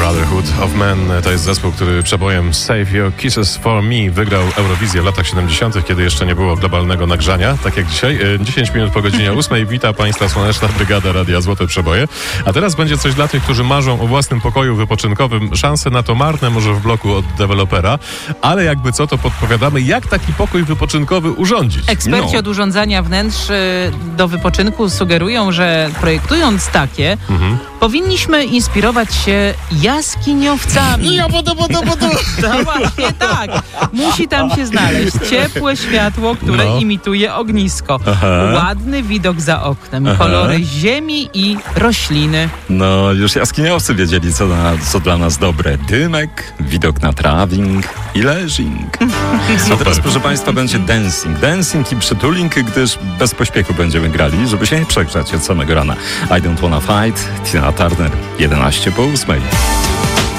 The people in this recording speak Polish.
Brotherhood of Men to jest zespół, który przebojem Save Your Kisses for Me wygrał Eurowizję w latach 70., kiedy jeszcze nie było globalnego nagrzania, tak jak dzisiaj. 10 minut po godzinie 8. Wita Państwa Słoneczna Brygada Radia Złote Przeboje. A teraz będzie coś dla tych, którzy marzą o własnym pokoju wypoczynkowym. Szanse na to marne może w bloku od dewelopera, ale jakby co, to podpowiadamy, jak taki pokój wypoczynkowy urządzić. Eksperci od urządzania wnętrz do wypoczynku sugerują, że projektując takie, powinniśmy inspirować się jaskiniowcami. To właśnie tak. Musi tam się znaleźć ciepłe światło, które imituje ognisko. Ładny widok za oknem, kolory ziemi i rośliny. No, już jaskiniowcy wiedzieli, co dla nas dobre. Dymek, widok na trawing i leżing. A teraz, proszę Państwa, będzie dancing i przytuling, gdyż bez pośpiechu będziemy grali, żeby się nie przegrzać od samego rana. I Don't Wanna Fight, Tina Turner, 11 po 8.